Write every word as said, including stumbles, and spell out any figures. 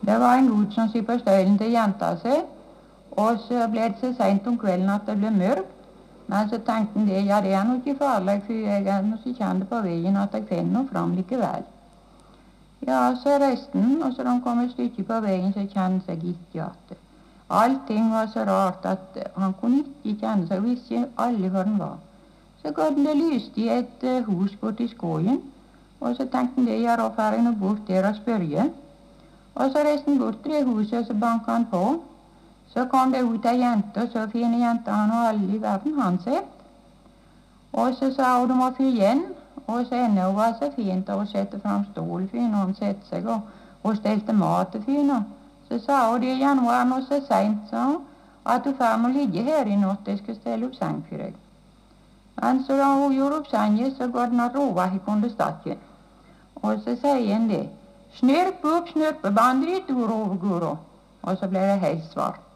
Det var en gutt som sitter på støylen til jenta si, og så ble det så sent om kvelden at det ble mørkt. Men så tenkte han det, ja det er noe ikke farlig, for jeg er noe så kjent på veien at jeg finner noe fram likevel. Ja, så reiste han, og så da han kom et stykke på veien, så kjente han seg ikke igjen. Allting var så rart at han kunne ikke kjenne seg, og visste alle hvor han var. Så ga den det lyst i et uh, hus borte i skogen, og så tenkte han det, ja da får jeg nå bort der og spørre. Og så reiste han bort til det huset, og så banket han på. Så kom det ut ei jente, og så fine jente han og alle i verden han sett. Og så sa hun du må få igjen, og så ennå hun var så fint å sette fram stol for henne, og hun sette seg og, og stelte mat for henne. Så sa hun det, ja nå er nå så sent, sa hun, at du får må ligge her i natt, jeg skal stelle opp seng for deg. Men så da hun gjorde opp sengen, så går den og rova i kondestakken. Og så sier han det, snørp opp snørpebandrit, Guro, Guro. Og så ble det helt svart.